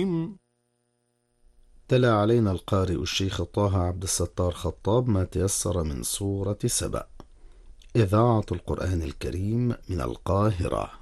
تلا علينا القارئ الشيخ طه عبد الستار خطاب ما تيسر من سورة سبأ. إذاعة القرآن الكريم من القاهرة.